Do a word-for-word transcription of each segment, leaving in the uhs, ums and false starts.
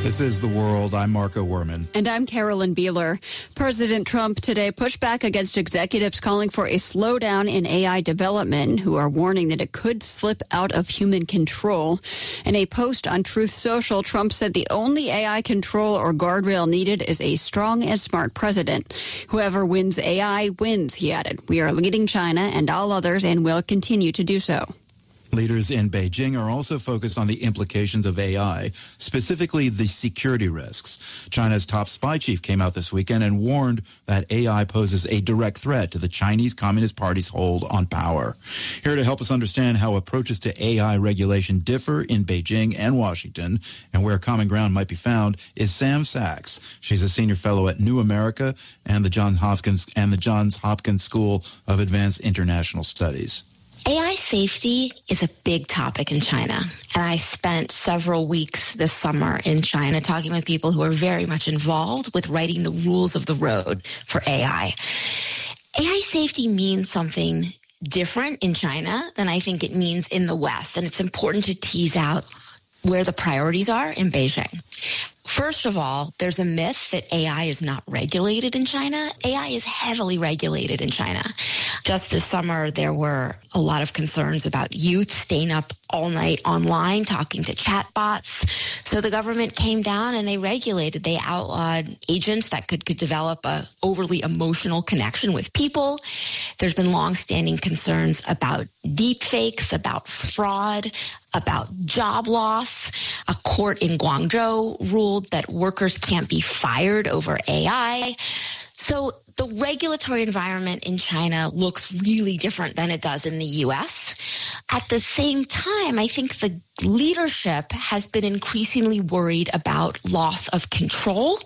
This is The World. I'm Marco Werman. And I'm Carolyn Beeler. President Trump today pushed back against executives calling for a slowdown in A I development, who are warning that it could slip out of human control. In a post on Truth Social, Trump said the only A I control or guardrail needed is a strong and smart president. Whoever wins A I wins, he added. We are leading China and all others and will continue to do so. Leaders in Beijing are also focused on the implications of A I, specifically the security risks. China's top spy chief came out this weekend and warned that A I poses a direct threat to the Chinese Communist Party's hold on power. Here to help us understand how approaches to A I regulation differ in Beijing and Washington and where common ground might be found is Sam Sachs. She's a senior fellow at New America and the Johns Hopkins and the Johns Hopkins School of Advanced International Studies. A I safety is a big topic in China, and I spent several weeks this summer in China talking with people who are very much involved with writing the rules of the road for A I. A I safety means something different in China than I think it means in the West, and it's important to tease out where the priorities are in Beijing. First of all, there's a myth that A I is not regulated in China. A I is heavily regulated in China. Just this summer, there were a lot of concerns about youth staying up all night online talking to chatbots. So the government came down and they regulated. They outlawed agents that could, could develop a overly emotional connection with people. There's been longstanding concerns about deep fakes, about fraud, about job loss. A court in Guangzhou ruled that workers can't be fired over A I. So the regulatory environment in China looks really different than it does in the U S. At the same time, I think the leadership has been increasingly worried about loss of control.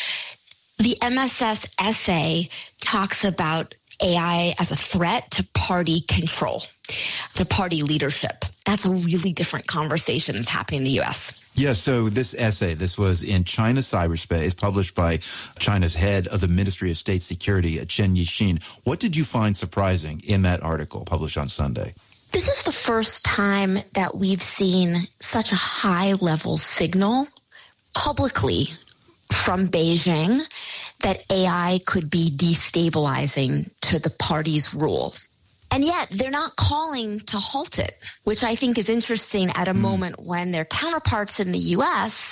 The M S S essay talks about A I as a threat to party control, to party leadership. That's a really different conversation that's happening in the U S. Yeah, so this essay, this was in China Cyberspace, published by China's head of the Ministry of State Security, Chen Yixin. What did you find surprising in that article published on Sunday? This is the first time that we've seen such a high-level signal publicly from Beijing that A I could be destabilizing to the party's rule. And yet they're not calling to halt it, which I think is interesting at a mm. moment when their counterparts in the U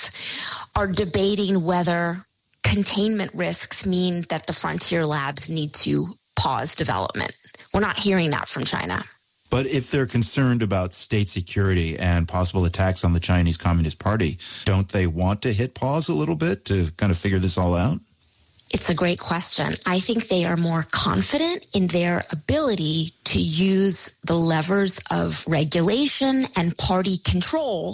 S are debating whether containment risks mean that the frontier labs need to pause development. We're not hearing that from China. But if they're concerned about state security and possible attacks on the Chinese Communist Party, don't they want to hit pause a little bit to kind of figure this all out? It's a great question. I think they are more confident in their ability to use the levers of regulation and party control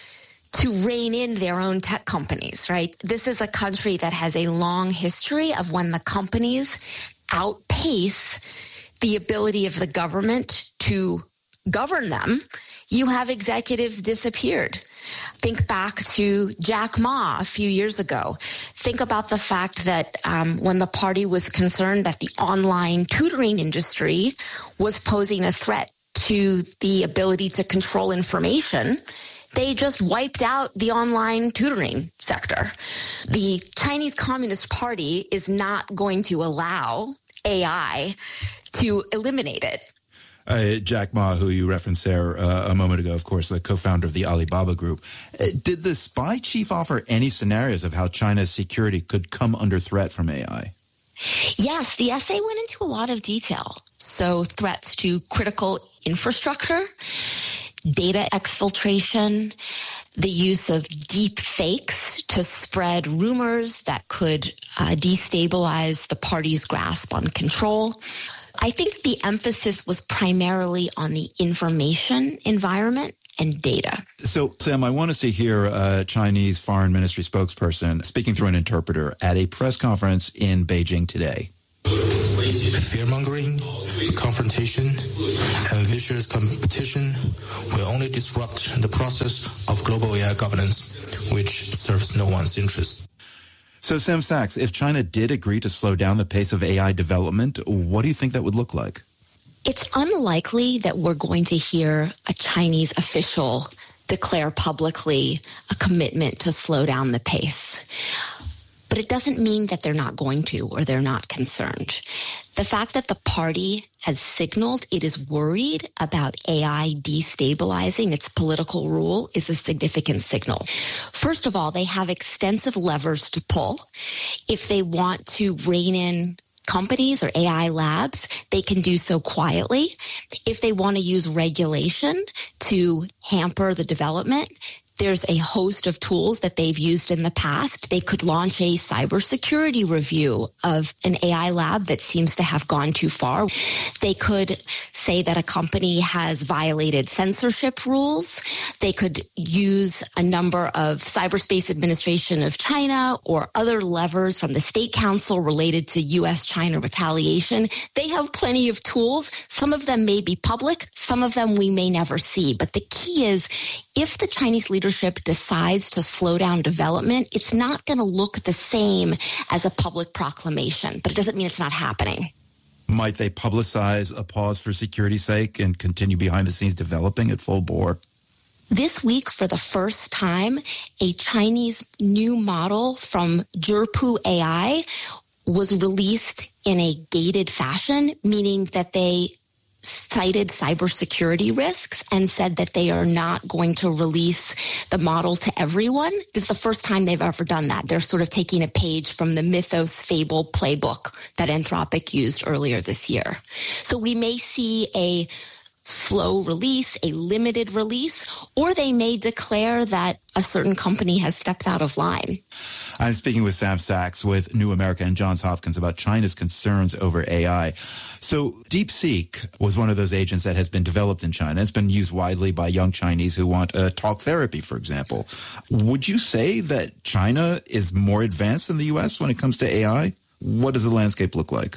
to rein in their own tech companies, right? This is a country that has a long history of when the companies outpace the ability of the government to govern them, you have executives disappeared. Think back to Jack Ma a few years ago. Think about the fact that um, when the party was concerned that the online tutoring industry was posing a threat to the ability to control information, they just wiped out the online tutoring sector. The Chinese Communist Party is not going to allow A I to eliminate it. Uh, Jack Ma, who you referenced there uh, a moment ago, of course, the co-founder of the Alibaba Group. Uh, did the spy chief offer any scenarios of how China's security could come under threat from A I? Yes, the essay went into a lot of detail. So threats to critical infrastructure, data exfiltration, the use of deep fakes to spread rumors that could uh, destabilize the party's grasp on control. I think the emphasis was primarily on the information environment and data. So, Sam, I want us to hear a Chinese Foreign Ministry spokesperson speaking through an interpreter at a press conference in Beijing today. Fear-mongering, confrontation, and vicious competition will only disrupt the process of global A I governance, which serves no one's interest. So, Sam Sachs, if China did agree to slow down the pace of A I development, what do you think that would look like? It's unlikely that we're going to hear a Chinese official declare publicly a commitment to slow down the pace. But it doesn't mean that they're not going to or they're not concerned. The fact that the party has signaled it is worried about A I destabilizing its political rule is a significant signal. First of all, they have extensive levers to pull. If they want to rein in companies or A I labs, they can do so quietly. If they want to use regulation to hamper the development, there's a host of tools that they've used in the past. They could launch a cybersecurity review of an A I lab that seems to have gone too far. They could say that a company has violated censorship rules. They could use a number of Cyberspace Administration of China or other levers from the State Council related to U S China retaliation. They have plenty of tools. Some of them may be public. Some of them we may never see. But the key is, if the Chinese leadership decides to slow down development, it's not going to look the same as a public proclamation, but it doesn't mean it's not happening. Might they publicize a pause for security's sake and continue behind the scenes developing at full bore? This week, for the first time, a Chinese new model from Zhipu A I was released in a gated fashion, meaning that they cited cybersecurity risks and said that they are not going to release the model to everyone. This is the first time they've ever done that. They're sort of taking a page from the Mythos Fable playbook that Anthropic used earlier this year. So we may see a slow release, a limited release, or they may declare that a certain company has stepped out of line. I'm speaking with Sam Sachs with New America and Johns Hopkins about China's concerns over A I. So DeepSeek was one of those agents that has been developed in China. It's been used widely by young Chinese who want uh, talk therapy, for example. Would you say that China is more advanced than the U S when it comes to A I? What does the landscape look like?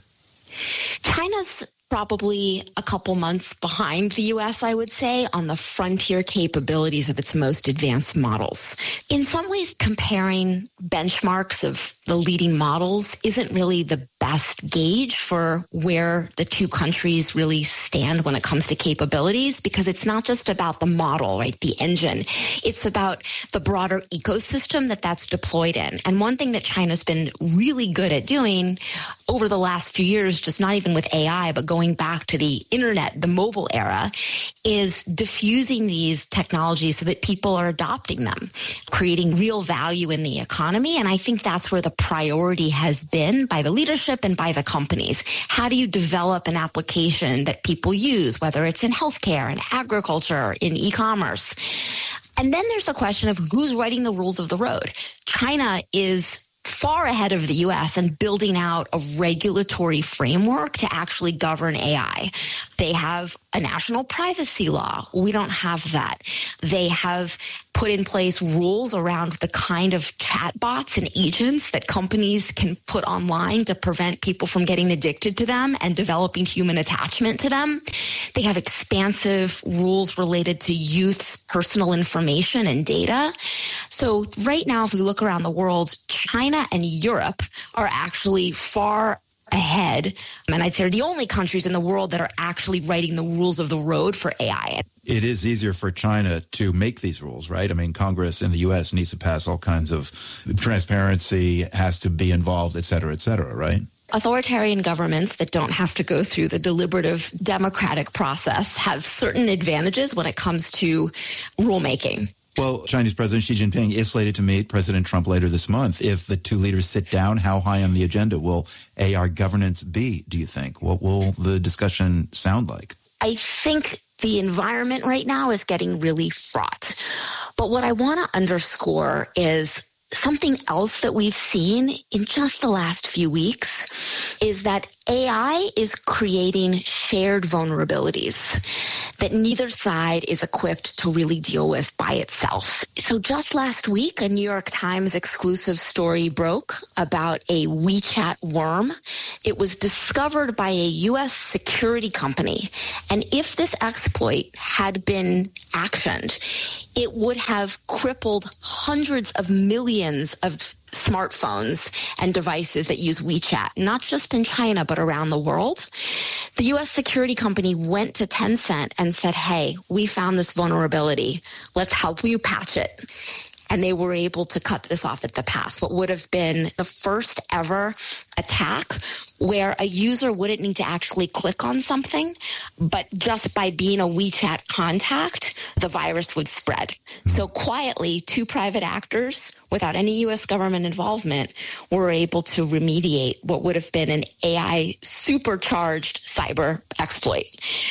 China's probably a couple months behind the U S, I would say, on the frontier capabilities of its most advanced models. In some ways, comparing benchmarks of the leading models isn't really the best gauge for where the two countries really stand when it comes to capabilities, because it's not just about the model, right, the engine. It's about the broader ecosystem that that's deployed in. And one thing that China's been really good at doing over the last few years, just not even with A I, but going back to the internet, the mobile era, is diffusing these technologies so that people are adopting them, creating real value in the economy. And I think that's where the priority has been by the leadership and by the companies. How do you develop an application that people use, whether it's in healthcare, in agriculture, in e-commerce? And then there's the question of who's writing the rules of the road. China is far ahead of the U S and building out a regulatory framework to actually govern A I. They have a national privacy law. We don't have that. They have put in place rules around the kind of chatbots and agents that companies can put online to prevent people from getting addicted to them and developing human attachment to them. They have expansive rules related to youth's personal information and data. So right now, if we look around the world, China and Europe are actually far ahead. And I'd say are the only countries in the world that are actually writing the rules of the road for A I. It is easier for China to make these rules, right? I mean, Congress in the U S needs to pass all kinds of transparency, has to be involved, et cetera, et cetera, right? Authoritarian governments that don't have to go through the deliberative democratic process have certain advantages when it comes to rulemaking. Well, Chinese President Xi Jinping is slated to meet President Trump later this month. If the two leaders sit down, how high on the agenda will A I governance be, do you think? What will the discussion sound like? I think the environment right now is getting really fraught. But what I want to underscore is something else that we've seen in just the last few weeks is that A I is creating shared vulnerabilities that neither side is equipped to really deal with by itself. So just last week, a New York Times exclusive story broke about a WeChat worm. It was discovered by a U S security company. And if this exploit had been actioned, it would have crippled hundreds of millions of smartphones and devices that use WeChat, not just in China, but around the world. The U S security company went to Tencent and said, hey, we found this vulnerability. Let's help you patch it. And they were able to cut this off at the pass. What would have been the first ever attack where a user wouldn't need to actually click on something, but just by being a WeChat contact, the virus would spread. So quietly, two private actors, without any U S government involvement, were able to remediate what would have been an A I supercharged cyber exploit.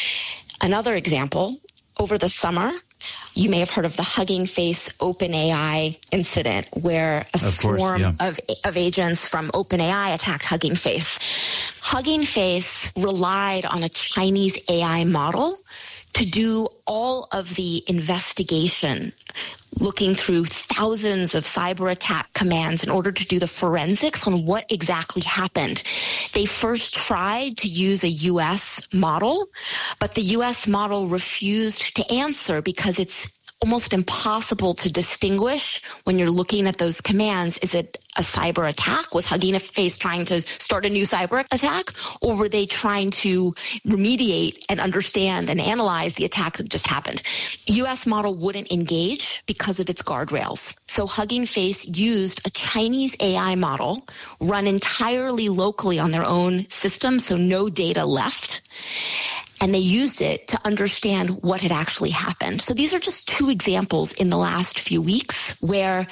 Another example, over the summer, you may have heard of the Hugging Face OpenAI incident where a of swarm course, yeah. of, of agents from OpenAI attacked Hugging Face. Hugging Face relied on a Chinese A I model to do all of the investigation, looking through thousands of cyber attack commands in order to do the forensics on what exactly happened. They first tried to use a U S model, but the U S model refused to answer because it's almost impossible to distinguish when you're looking at those commands. Is it a cyber attack? Was Hugging Face trying to start a new cyber attack? Or were they trying to remediate and understand and analyze the attack that just happened? U S model wouldn't engage because of its guardrails. So Hugging Face used a Chinese A I model run entirely locally on their own system, so no data left. And they used it to understand what had actually happened. So these are just two examples in the last few weeks where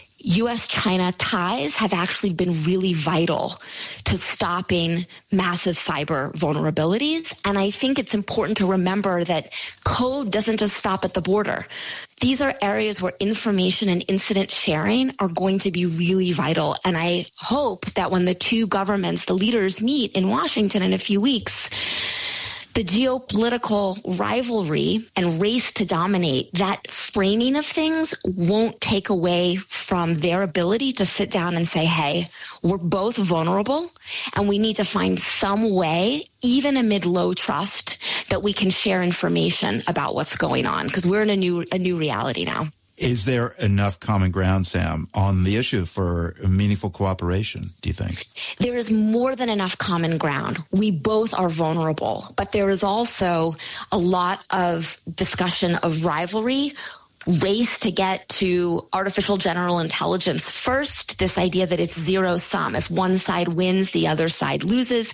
U S China ties have actually been really vital to stopping massive cyber vulnerabilities. And I think it's important to remember that code doesn't just stop at the border. These are areas where information and incident sharing are going to be really vital. And I hope that when the two governments, the leaders, meet in Washington in a few weeks, the geopolitical rivalry and race to dominate, that framing of things won't take away from their ability to sit down and say, hey, we're both vulnerable and we need to find some way, even amid low trust, that we can share information about what's going on, because we're in a new a new reality now. Is there enough common ground, Sam, on the issue for meaningful cooperation, do you think? There is more than enough common ground. We both are vulnerable, but there is also a lot of discussion of rivalry, race to get to artificial general intelligence. First, this idea that it's zero sum. If one side wins, the other side loses.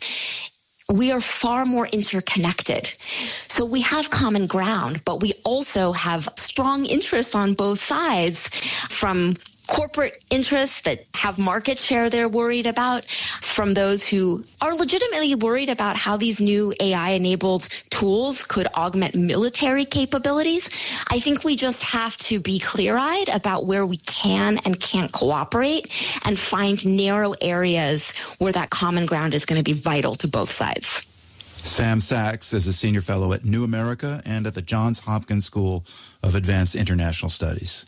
We are far more interconnected. So we have common ground, but we also have strong interests on both sides, from corporate interests that have market share they're worried about, from those who are legitimately worried about how these new A I-enabled tools could augment military capabilities. I think we just have to be clear-eyed about where we can and can't cooperate and find narrow areas where that common ground is going to be vital to both sides. Sam Sachs is a senior fellow at New America and at the Johns Hopkins School of Advanced International Studies.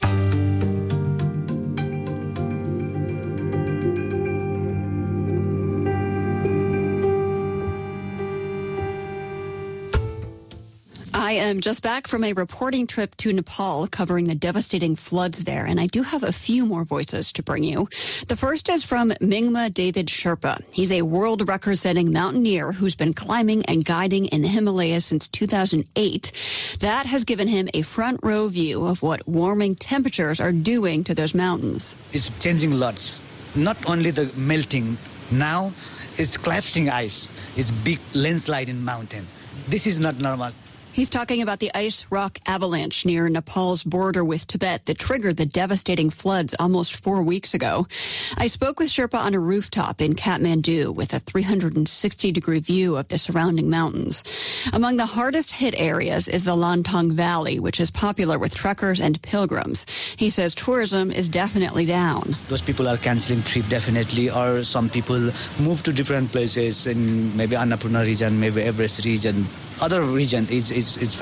I am just back from a reporting trip to Nepal covering the devastating floods there, and I do have a few more voices to bring you. The first is from Mingma David Sherpa. He's a world record-setting mountaineer who's been climbing and guiding in the Himalayas since two thousand eight. That has given him a front-row view of what warming temperatures are doing to those mountains. It's changing lots. Not only the melting, now it's collapsing ice. It's big landslide in mountain. This is not normal. He's talking about the ice rock avalanche near Nepal's border with Tibet that triggered the devastating floods almost four weeks ago. I spoke with Sherpa on a rooftop in Kathmandu with a three hundred sixty degree view of the surrounding mountains. Among the hardest hit areas is the Lantang Valley, which is popular with trekkers and pilgrims. He says tourism is definitely down. Those people are canceling trip definitely, or some people move to different places in maybe Annapurna region, maybe Everest region. Other region is, is, is fine.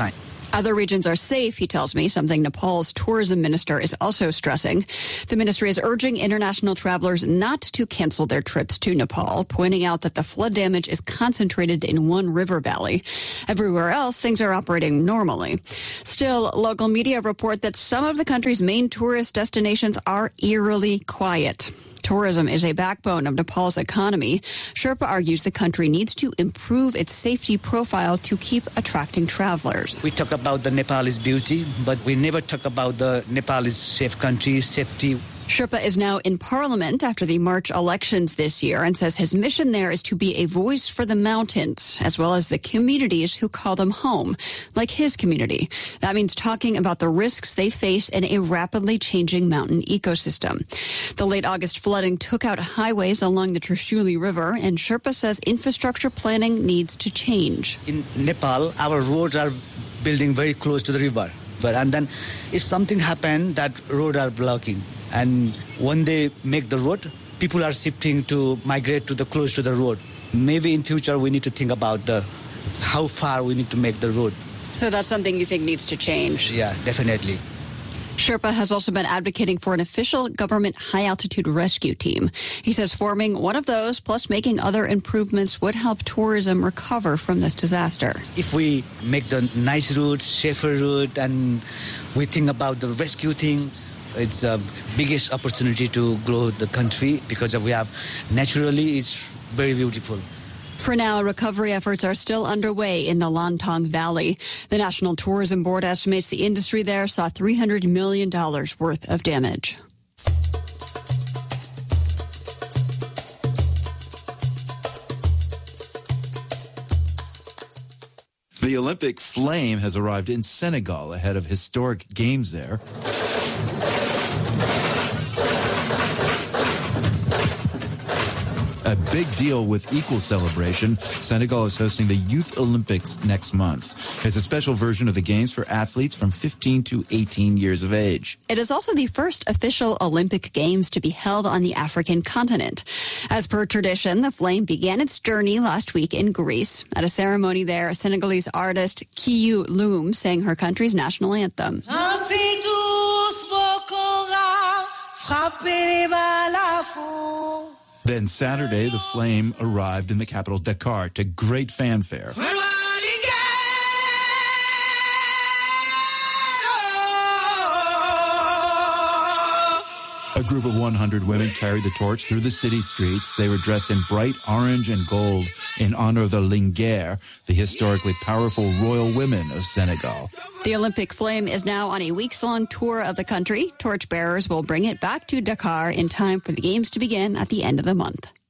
Other regions are safe, he tells me, something Nepal's tourism minister is also stressing. The ministry is urging international travelers not to cancel their trips to Nepal, pointing out that the flood damage is concentrated in one river valley. Everywhere else, things are operating normally. Still, local media report that some of the country's main tourist destinations are eerily quiet. Tourism is a backbone of Nepal's economy. Sherpa argues the country needs to improve its safety profile to keep attracting travelers. We talk about the Nepal's beauty, but we never talk about the Nepal's safe country, safety. Sherpa is now in Parliament after the March elections this year and says his mission there is to be a voice for the mountains, as well as the communities who call them home, like his community. That means talking about the risks they face in a rapidly changing mountain ecosystem. The late August flooding took out highways along the Trishuli River, and Sherpa says infrastructure planning needs to change. In Nepal, our roads are building very close to the river. And then if something happened, that road are blocking. And when they make the road, people are shifting to migrate to the close to the road. Maybe in future we need to think about the, how far we need to make the road. So that's something you think needs to change? Yeah, definitely. Sherpa has also been advocating for an official government high-altitude rescue team. He says forming one of those, plus making other improvements, would help tourism recover from this disaster. If we make the nice route, safer route, and we think about the rescue thing, it's the biggest opportunity to grow the country because we have naturally it's very beautiful. For now, recovery efforts are still underway in the Lantong Valley. The National Tourism Board estimates the industry there saw three hundred million dollars worth of damage. The Olympic flame has arrived in Senegal ahead of historic games there. A big deal with equal celebration. Senegal is hosting the Youth Olympics next month. It's a special version of the games for athletes from fifteen to eighteen years of age. It is also the first official Olympic Games to be held on the African continent. As per tradition, the flame began its journey last week in Greece. At a ceremony there, Senegalese artist Kiyu Loum sang her country's national anthem. Then Saturday, the flame arrived in the capital, Dakar, to great fanfare. A group of one hundred women carried the torch through the city streets. They were dressed in bright orange and gold in honor of the Linguère, the historically powerful royal women of Senegal. The Olympic flame is now on a weeks-long tour of the country. Torchbearers will bring it back to Dakar in time for the games to begin at the end of the month.